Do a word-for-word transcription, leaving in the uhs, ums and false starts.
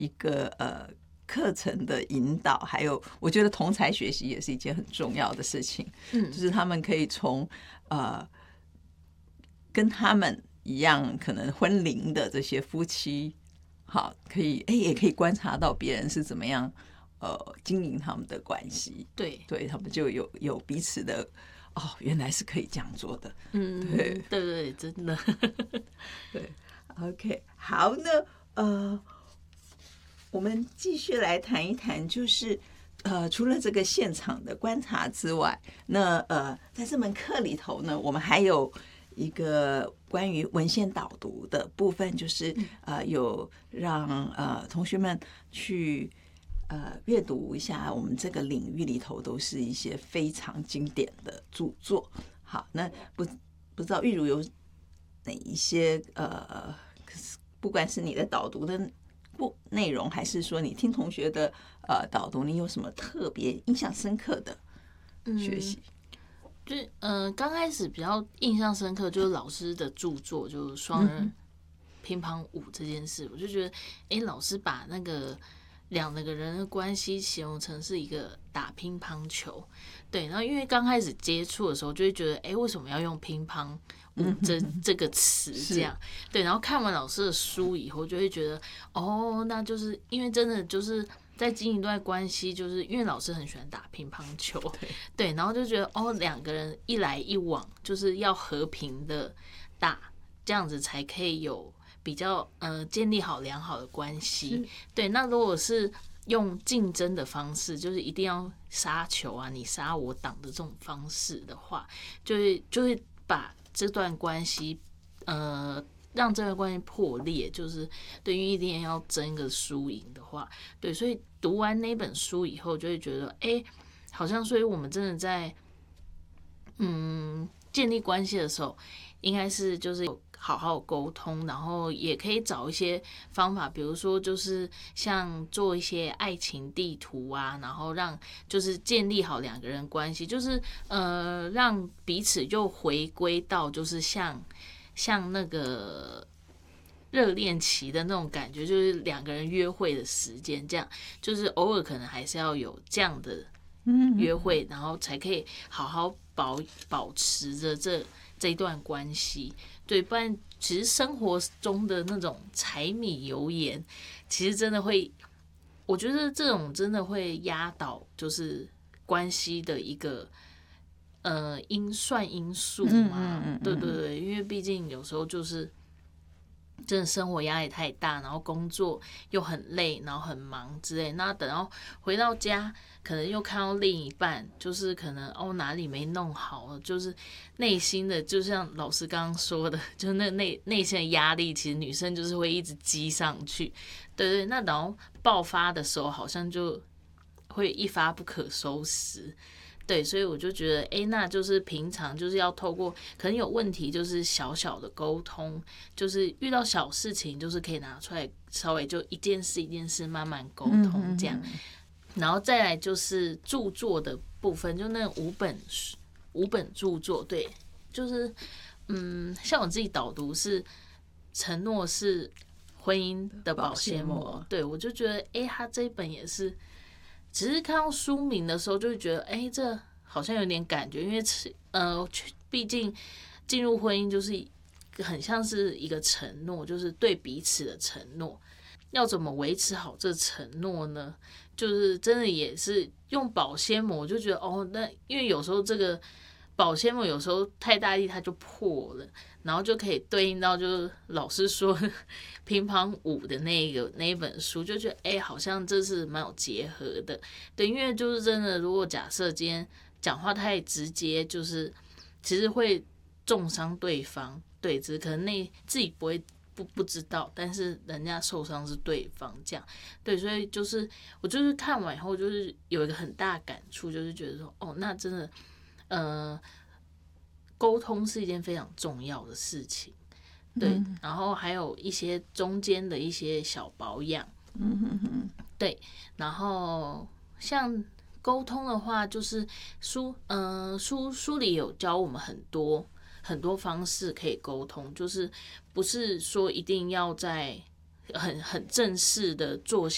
一个呃课程的引导，还有我觉得同才学习也是一件很重要的事情。嗯，就是他们可以从呃跟他们一样可能婚龄的这些夫妻，好，可以哎也可以观察到别人是怎么样呃经营他们的关系。 对， 对他们就有有彼此的哦，原来是可以这样做的。 嗯， 对对对，真的。 对 ，OK， 好，那呃，我们继续来谈一谈，就是呃，除了这个现场的观察之外，那呃，在这门课里头呢，我们还有一个关于文献导读的部分，就是呃，有让呃同学们去呃阅读一下我们这个领域里头都是一些非常经典的著作。好，那不不知道玉如有哪一些呃，不管是你的导读的不内容，还是说你听同学的呃导读，你有什么特别印象深刻的学习？ 嗯、就是呃，刚开始比较印象深刻就是老师的著作，就是双人乒乓舞这件事，嗯、我就觉得，哎、欸，老师把那个两个人的关系形容成是一个打乒乓球，对，然后因为刚开始接触的时候，就会觉得，哎、欸，为什么要用乒乓舞这这个词这样？对，然后看完老师的书以后，就会觉得，哦，那就是因为真的就是在经营一段关系，就是因为老师很喜欢打乒乓球，对，对，然后就觉得，哦，两个人一来一往，就是要和平的打，这样子才可以有比较呃建立好良好的关系。对，那如果是用竞争的方式，就是一定要杀球啊，你杀我挡的这种方式的话，就会就会把这段关系，呃，让这段关系破裂，就是对于一定要争个输赢的话，对，所以读完那本书以后，就会觉得，哎、欸，好像所以我们真的在，嗯，建立关系的时候，应该是就是好好沟通，然后也可以找一些方法，比如说就是像做一些爱情地图啊，然后让就是建立好两个人关系，就是呃让彼此就回归到就是像像那个热恋期的那种感觉，就是两个人约会的时间，这样就是偶尔可能还是要有这样的约会，然后才可以好好保保持着这这一段关系。对，不然其实生活中的那种柴米油盐，其实真的会，我觉得这种真的会压倒就是关系的一个呃因算因素嘛。嗯嗯嗯对对对，因为毕竟有时候就是真的生活压力太大，然后工作又很累，然后很忙之类，那等到回到家，可能又看到另一半，就是可能哦哪里没弄好，就是内心的，就像老师刚刚说的，就那内内心的压力，其实女生就是会一直积上去，对对，那然后爆发的时候，好像就会一发不可收拾。对，所以我就觉得，哎，那就是平常就是要透过可能有问题，就是小小的沟通，就是遇到小事情，就是可以拿出来稍微就一件事一件事慢慢沟通这样。嗯嗯嗯然后再来就是著作的部分，就那五本五本著作，对，就是嗯，像我自己导读是承诺是婚姻的保鲜膜，对我就觉得，哎，他这一本也是。只是看到书名的时候，就会觉得，哎、欸，这好像有点感觉，因为呃，毕竟进入婚姻就是很像是一个承诺，就是对彼此的承诺。要怎么维持好这承诺呢？就是真的也是用保鲜膜，就觉得哦，那因为有时候这个保鲜膜有时候太大力它就破了，然后就可以对应到就是老师说乒乓舞的那个那一本书，就觉得哎、欸，好像这是蛮有结合的。对，因为就是真的，如果假设今天讲话太直接，就是其实会重伤对方。对，只是可能那自己不会不不知道，但是人家受伤是对方这样。对，所以就是我就是看完以后，就是有一个很大的感触，就是觉得说哦，那真的呃，沟通是一件非常重要的事情。对，嗯、然后还有一些中间的一些小保养，嗯哼哼，对，然后像沟通的话，就是书，嗯、呃，书书里有教我们很多很多方式可以沟通，就是不是说一定要在很很正式的坐下。